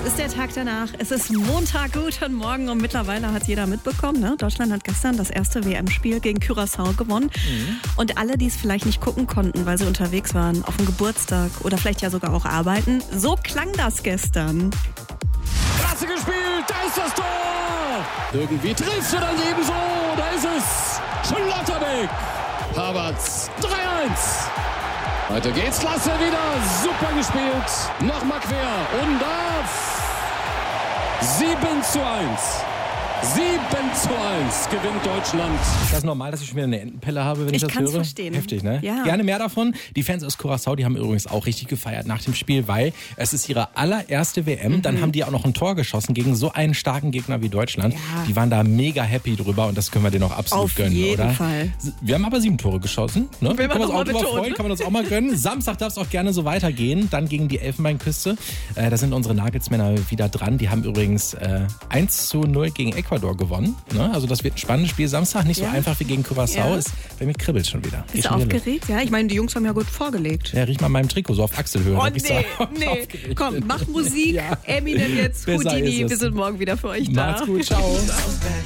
ist der Tag danach. Es ist Montag, guten Morgen und mittlerweile hat jeder mitbekommen, ne? Deutschland hat gestern das erste WM-Spiel gegen Curaçao gewonnen. Und alle, die es vielleicht nicht gucken konnten, weil sie unterwegs waren, auf dem Geburtstag oder vielleicht ja sogar auch arbeiten, so klang das gestern. Klasse gespielt, da ist das Tor! Irgendwie trifft er dann ebenso, da ist es! Schlotterbeck! Havertz, 3-1! Weiter geht's, klasse wieder, super gespielt, nochmal quer und da 7:1. 7:1 gewinnt Deutschland. Ist das normal, dass ich schon wieder eine Entenpelle habe, wenn ich das höre? Ich kann's verstehen. Heftig, ne? Ja. Gerne mehr davon. Die Fans aus Curaçao, die haben übrigens auch richtig gefeiert nach dem Spiel, weil es ist ihre allererste WM. Dann haben die auch noch ein Tor geschossen gegen so einen starken Gegner wie Deutschland. Ja. Die waren da mega happy drüber und das können wir denen auch absolut Auf gönnen, jeden oder? Fall. Wir haben aber 7 Tore geschossen. Ne? Will man Können wir uns doch auch mal drüber betonen. freuen, kann man uns auch mal gönnen. Samstag darf es auch gerne so weitergehen. Dann gegen die Elfenbeinküste. Da sind unsere Nagelsmänner wieder dran. Die haben übrigens 1:0 gegen Ecuador gewonnen. Ne? Also das wird ein spannendes Spiel Samstag. Nicht so Ja. einfach wie gegen Curaçao. Ja. Bei mir kribbelt schon wieder. Bist du aufgeregt? Ja, ich meine, die Jungs haben ja gut vorgelegt. Ja, riech mal an meinem Trikot, so auf Achselhöhe. Oh Da bin ich so nee. aufgeregt. Komm, mach Musik. Ja. Eminem jetzt, Besser Houdini. ist es. Wir sind morgen wieder für euch da. Macht's gut, ciao.